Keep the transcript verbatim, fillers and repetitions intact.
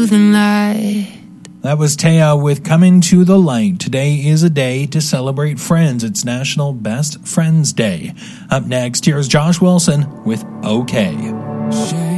to the light. That was Taya with Coming to the Light. Today is a day to celebrate friends. It's National Best Friends Day. Up next, here's Josh Wilson with OK.